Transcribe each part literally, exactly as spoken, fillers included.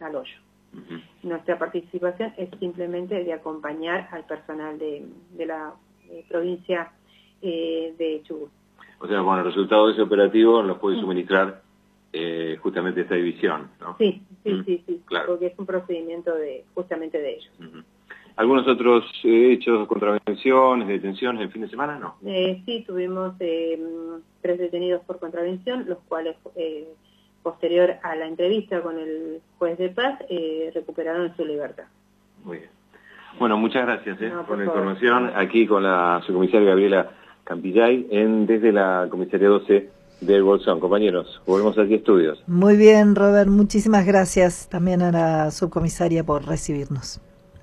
al hoyo. Uh-huh. Nuestra participación es simplemente de acompañar al personal de, de la de provincia eh, de Chubut. O sea, bueno, el resultado de ese operativo los puede suministrar eh, justamente esta división, ¿no? Sí, sí, mm, sí, sí, claro. Porque es un procedimiento de justamente de ellos. Uh-huh. ¿Algunos otros eh, hechos, contravenciones, detenciones el fin de semana? No. Eh, sí, tuvimos eh, tres detenidos por contravención, los cuales, eh, posterior a la entrevista con el juez de paz, eh, recuperaron su libertad. Muy bien. Bueno, muchas gracias eh, no, por, por la favor. información. Aquí con la subcomisaria Gabriela Campillay, en, desde la comisaría doce del Bolsón. Compañeros, volvemos aquí a estudios. Muy bien, Robert, muchísimas gracias también a la subcomisaria por recibirnos.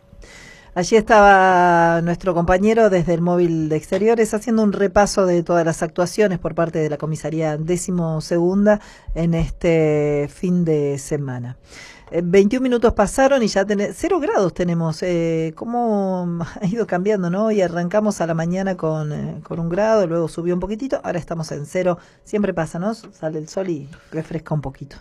Allí estaba nuestro compañero desde el móvil de exteriores haciendo un repaso de todas las actuaciones por parte de la comisaría décimo segunda en este fin de semana. Eh, veintiún minutos pasaron y ya tenemos, cero grados tenemos, eh, cómo ha ido cambiando, ¿no? Y arrancamos a la mañana con, eh, con un grado, luego subió un poquitito, ahora estamos en cero, siempre pasa, ¿no? Sale el sol y refresca un poquito.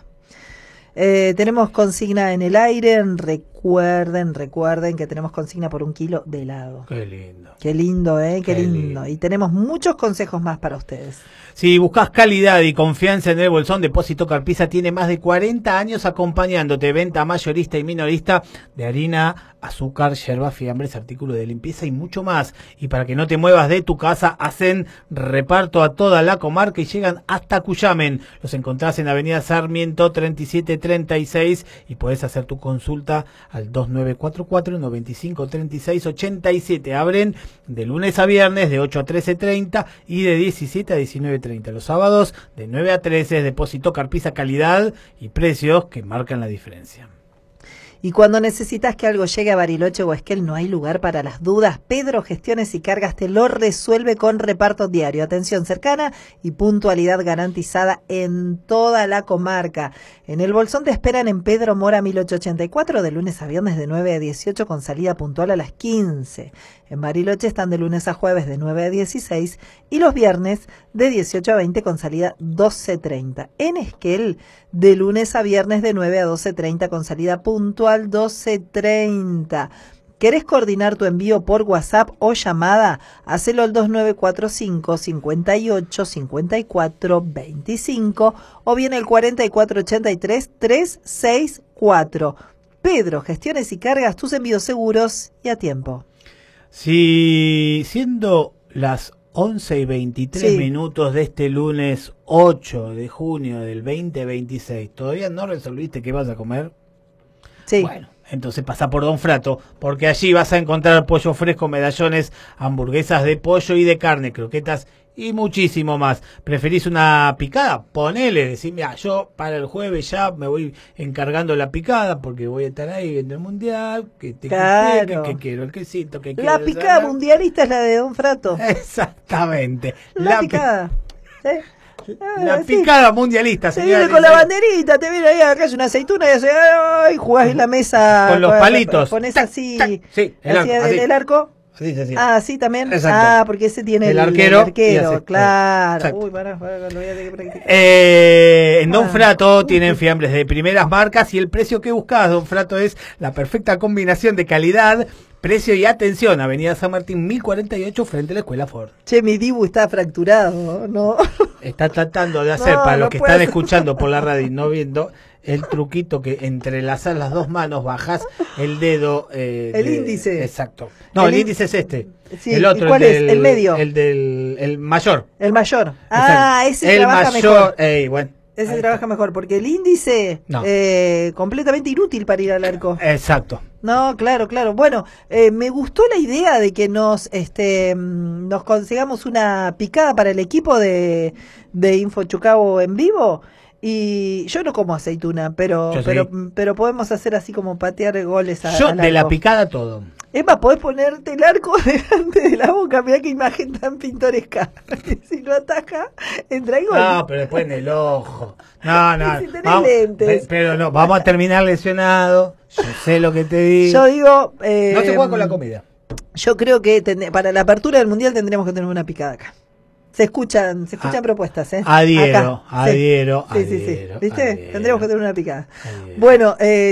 Eh, tenemos consigna en el aire, recuerden, recuerden que tenemos consigna por un kilo de helado. Qué lindo. Qué lindo, ¿eh? Qué, Qué lindo. lindo. Y tenemos muchos consejos más para ustedes. Si buscas calidad y confianza en el Bolsón, Depósito Carpiza tiene más de cuarenta años acompañándote. Venta mayorista y minorista de harina, azúcar, yerba, fiambres, artículos de limpieza y mucho más. Y para que no te muevas de tu casa, hacen reparto a toda la comarca y llegan hasta Cuyamen. Los encontrás en Avenida Sarmiento treinta y siete treinta y seis y podés hacer tu consulta al dos nueve cuatro cuatro, nueve cinco tres seis, ocho siete. Abren de lunes a viernes de ocho a trece treinta y de diecisiete a diecinueve treinta. Los sábados de nueve a trece. Depósito Carpiza, calidad y precios que marcan la diferencia. Y cuando necesitas que algo llegue a Bariloche o Esquel, no hay lugar para las dudas. Pedro Gestiones y Cargas te lo resuelve con reparto diario, atención cercana y puntualidad garantizada en toda la comarca. En el Bolsón te esperan en Pedro Mora mil ochocientos ochenta y cuatro, de lunes a viernes de nueve a dieciocho con salida puntual a las quince. En Bariloche están de lunes a jueves de nueve a dieciséis y los viernes de dieciocho a veinte con salida doce treinta. En Esquel, de lunes a viernes de nueve a doce treinta con salida puntual doce treinta. ¿Querés coordinar tu envío por WhatsApp o llamada? Hacelo al dos nueve cuatro cinco, cinco ocho, cinco cuatro dos cinco o bien el cuatro cuatro ocho tres, tres seis cuatro. Pedro, Gestiones y Cargas, tus envíos seguros y a tiempo. Si siendo las once y veintitrés Sí. minutos de este lunes ocho de junio del veinte veintiséis, ¿todavía no resolviste qué vas a comer? Sí. Bueno, entonces pasa por Don Frato, porque allí vas a encontrar pollo fresco, medallones, hamburguesas de pollo y de carne, croquetas y muchísimo más. ¿Preferís una picada? Ponele, decís, mira, yo para el jueves ya me voy encargando la picada porque voy a estar ahí viendo el mundial, que te Claro. que, que quiero el quesito, que quiero La el picada salame. mundialista es la de Don Frato. Exactamente. La, pi- picada. ¿Sí? La Ah, sí. picada mundialista, Te señora. viene con la banderita, te viene ahí, acá es una aceituna y hace, ay, jugás en la mesa. Con los palitos. Pones Tac, así, tac. Sí, el así, arco, así. el arco. Sí, sí, sí. Ah, sí, también. Exacto. Ah, porque ese tiene El el, arquero el arquero, y hace- claro. Exacto. Uy, pará, pará, lo voy a tener que practicar. Eh, en Don Ah. Frato tienen fiambres de primeras marcas y el precio que buscas, Don Frato, es la perfecta combinación de calidad, precio y atención. Avenida San Martín mil cuarenta y ocho frente a la Escuela Ford. Che, mi Dibu está fracturado, ¿no? Está tratando de hacer, No, para no los que puede están ser. escuchando por la radio y no viendo, el truquito que entrelazas las dos manos, bajas el dedo. Eh, El de- índice. Exacto. No, el, El índice es este. Sí, el otro, ¿y cuál el es? del, ¿El medio? El del el mayor. El mayor. Ah, Exacto. ese el trabaja mayor. mejor. Ey, bueno. Ese Ahí trabaja mejor, porque el índice, No. eh, completamente inútil para ir al arco. Exacto. No, claro, claro. Bueno, eh, me gustó la idea de que nos, este, mm, nos consigamos una picada para el equipo de, de Infochucabo en vivo. Y yo no como aceituna, pero, Yo sí. pero, pero podemos hacer así como patear goles a, Yo al de la arco. picada todo. Es más, podés ponerte el arco delante de la boca. Mirá qué imagen tan pintoresca. Si lo ataja, entra y gol. No, pero después en el ojo. No, no. Si tenés vamos- lentes. pe- Pero no, vamos a terminar lesionado. Yo sé lo que te digo. Yo digo... Eh, no se juega con la comida. Yo creo que ten- para la apertura del Mundial tendríamos que tener una picada acá. Se escuchan, se escuchan Ah, propuestas, ¿eh? adhiero, Acá. Sí. adhiero, Sí, sí, sí. adhiero, ¿Viste? adhiero. Tendríamos que tener una picada. Adhiero. Bueno, eh,